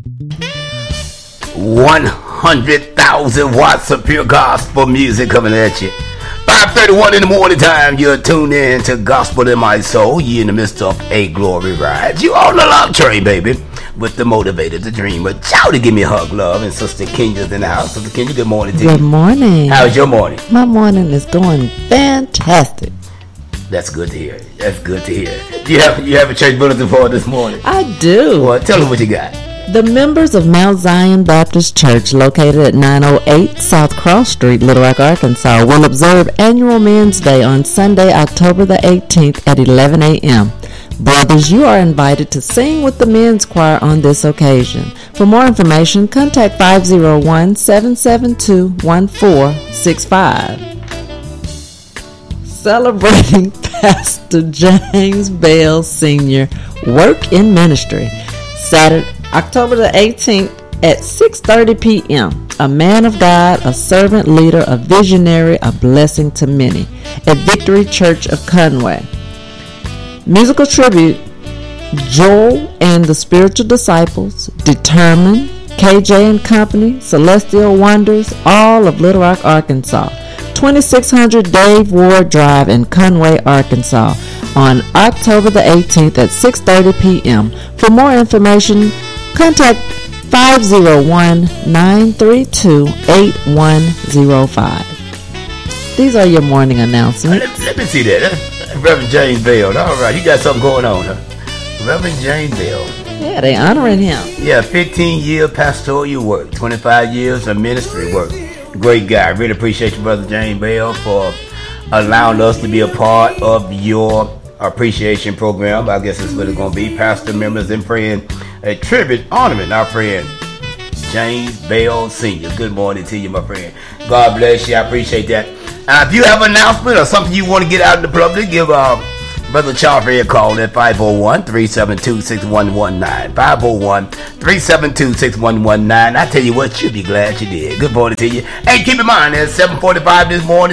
100,000 watts of pure gospel music coming at you. 5:31 in the morning time, you're tuned in to Gospel in My Soul. You're in the midst of a glory ride. You on the love train, baby, with the motivated, the dreamer. Shout to give me a hug, love. And Sister Kenya's in the house. Sister Kenya, good morning to you. Good morning. How's your morning? My morning is going fantastic. That's good to hear. That's good to hear. You have a church bulletin for this morning? I do. Well, tell us what you got. The members of Mount Zion Baptist Church, located at 908 South Cross Street, Little Rock, Arkansas, will observe Annual Men's Day on Sunday, October the 18th at 11 a.m. Brothers, you are invited to sing with the men's choir on this occasion. For more information, contact 501-772-1465. Celebrating Pastor James Bell Sr. Work in Ministry, Saturday, October the 18th at 6:30 p.m. A man of God, a servant leader, a visionary, a blessing to many at Victory Church of Conway. Musical tribute, Joel and the Spiritual Disciples, Determined, KJ and Company, Celestial Wonders, all of Little Rock, Arkansas. 2600 Dave Ward Drive in Conway, Arkansas on October the 18th at 6:30 p.m. For more information, contact 501-932-8105. These are your morning announcements. Let me see that. Reverend James Bell. All right, you got something going on, huh? Reverend James Bell. Yeah, they honoring him. Yeah, 15-year pastoral work, 25 years of ministry work. Great guy. Really appreciate you, Brother James Bell, for allowing us to be a part of your appreciation program. I guess it's what it's going to be. Pastor members and friends, a tribute honoring our friend James Bell Sr. Good morning to you, my friend. God bless you. I appreciate that. If you have an announcement or something you want to get out in the public, give Brother Charles a call at 501-372-6119. 501-372-6119. I tell you what, you'll be glad you did. Good morning to you. Hey, keep in mind, it's 7:45 this morning,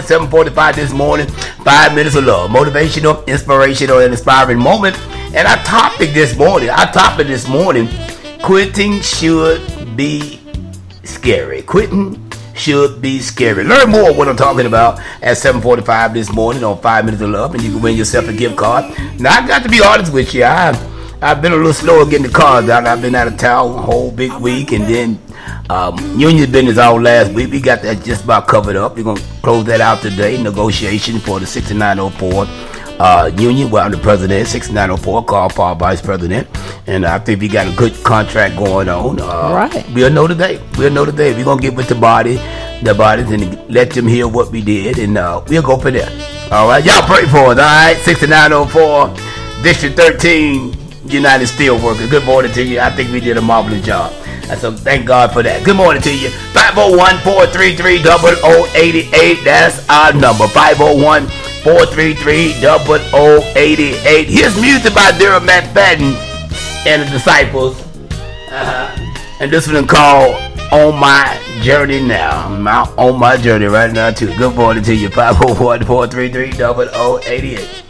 5 minutes of love. Motivational, inspirational, and inspiring moment. And our topic this morning, quitting should be scary. Quitting should be scary. Learn more what I'm talking about at 7:45 this morning on 5 Minutes of Love, and you can win yourself a gift card. Now, I got to be honest with you. I've been a little slower getting the cards out. I've been out of town a whole big week, and then union business all last week. We got that just about covered up. We're going to close that out today. Negotiation for the 6904 union. Well, I'm the president. 6904, Carl Paul, vice president. And I think we got a good contract going on. Right. We'll know today. We're going to get with the bodies, and let them hear what we did, and we'll go for there. All right. Y'all pray for us. All right. 6904, District 13, United Steelworkers. Good morning to you. I think we did a marvelous job. And so thank God for that. Good morning to you. 501-433-0088. That's our number. 501-433-0088. Here's music by Durham McFadden and the Disciples. And this one called On My Journey Now. I'm out on my journey right now too. Good morning to you. 501-433-0088.